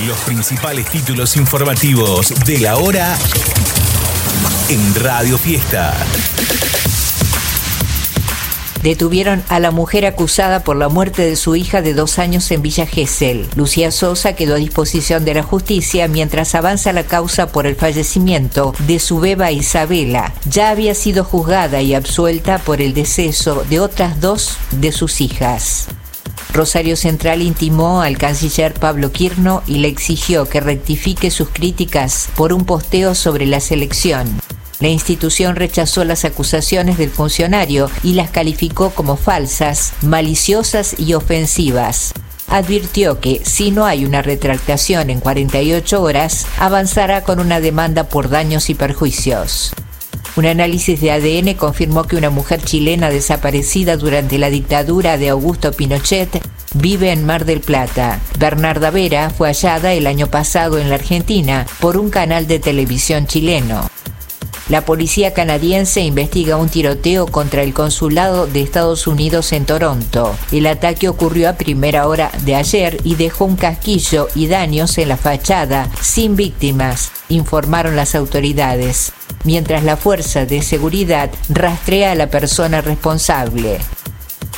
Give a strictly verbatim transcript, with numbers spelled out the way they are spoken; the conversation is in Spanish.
Los principales títulos informativos de la hora en Radio Fiesta. Detuvieron a la mujer acusada por la muerte de su hija de dos años en Villa Gesell. Lucía Sosa quedó a disposición de la justicia mientras avanza la causa por el fallecimiento de su beba Isabela. Ya había sido juzgada y absuelta por el deceso de otras dos de sus hijas. Rosario Central intimó al canciller Pablo Quirno y le exigió que rectifique sus críticas por un posteo sobre la selección. La institución rechazó las acusaciones del funcionario y las calificó como falsas, maliciosas y ofensivas. Advirtió que, si no hay una retractación en cuarenta y ocho horas, avanzará con una demanda por daños y perjuicios. Un análisis de A D N confirmó que una mujer chilena desaparecida durante la dictadura de Augusto Pinochet vive en Mar del Plata. Bernarda Vera fue hallada el año pasado en la Argentina por un canal de televisión chileno. La policía canadiense investiga un tiroteo contra el consulado de Estados Unidos en Toronto. El ataque ocurrió a primera hora de ayer y dejó un casquillo y daños en la fachada, sin víctimas, informaron las autoridades, mientras la fuerza de seguridad rastrea a la persona responsable.